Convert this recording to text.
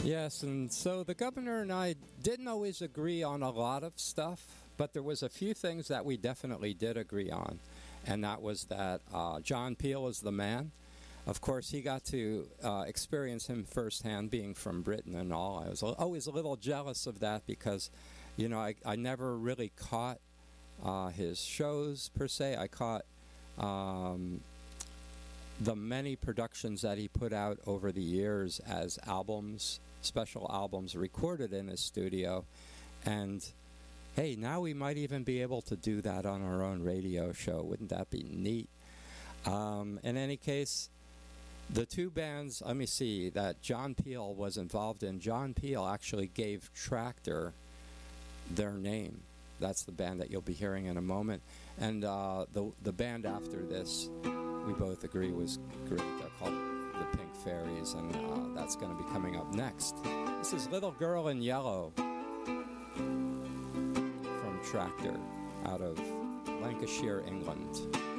Yes, and so the governor and I didn't always agree on a lot of stuff, but there was a few things that we definitely did agree on, and that was that John Peel is the man. Of course, he got to experience him firsthand, being from Britain and all. I was always a little jealous of that because, you know, I never really caught his shows per se. I caught the many productions that he put out over the years as albums, special albums recorded in his studio. And hey, now we might even be able to do that on our own radio show. Wouldn't that be neat? In any case, the two bands, let me see, that John Peel was involved in, John Peel actually gave Tractor their name. That's the band that you'll be hearing in a moment. And the band after this, we both agree was great. They're called the Pink Fairies, and that's going to be coming up next. This is Little Girl in Yellow from Tractor out of Lancashire, England.